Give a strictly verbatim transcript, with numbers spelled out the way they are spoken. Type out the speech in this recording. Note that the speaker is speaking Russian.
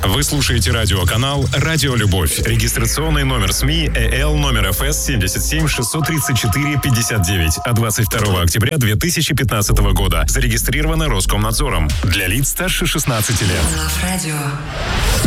Вы слушаете радиоканал «Радио Любовь». Регистрационный номер СМИ ЭЛ номер эф эс семьдесят семь шестьсот тридцать четыре пятьдесят девять от двадцать второго октября две тысячи пятнадцатого года. Зарегистрировано Роскомнадзором. Для лиц старше шестнадцати лет. Love Radio.